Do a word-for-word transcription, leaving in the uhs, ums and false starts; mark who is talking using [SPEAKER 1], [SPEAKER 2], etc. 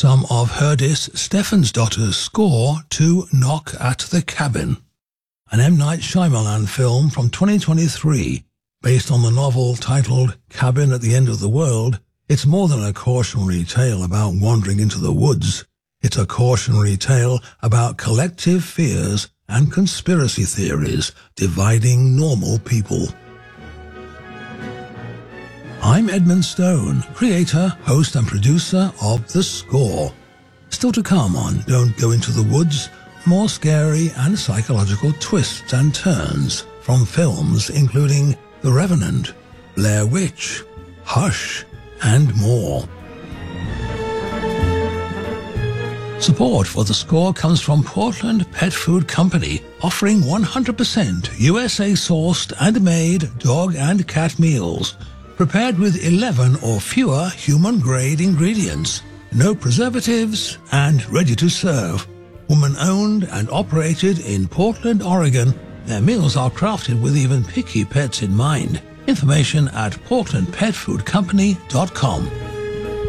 [SPEAKER 1] some of Herdis Stephansdottir's score to Knock at the Cabin, an M. Night Shyamalan film from twenty twenty-three. Based on the novel titled Cabin at the End of the World. It's more than a cautionary tale about wandering into the woods. It's a cautionary tale about collective fears and conspiracy theories dividing normal people. I'm Edmund Stone, creator, host and producer of The Score. Still to come on Don't Go Into the Woods, more scary and psychological twists and turns from films including The Revenant, Blair Witch, Hush, and more. Support for The Score comes from Portland Pet Food Company, offering one hundred percent U S A-sourced and made dog and cat meals, prepared with eleven or fewer human-grade ingredients, no preservatives, and ready to serve. Woman-owned and operated in Portland, Oregon, their meals are crafted with even picky pets in mind. Information at portland pet food company dot com.